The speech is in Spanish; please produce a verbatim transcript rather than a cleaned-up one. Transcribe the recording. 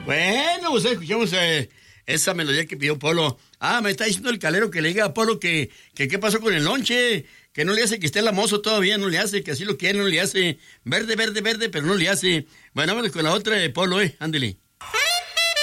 Bueno, pues escuchamos eh, esa melodía que pidió Polo. Ah, me está diciendo el calero que le diga a Polo que, que qué pasó con el lonche, que no le hace que esté la mozo todavía, no le hace, que así lo quiere, no le hace. Verde, verde, verde, pero no le hace. Bueno, vámonos con la otra de Polo, eh, ándele.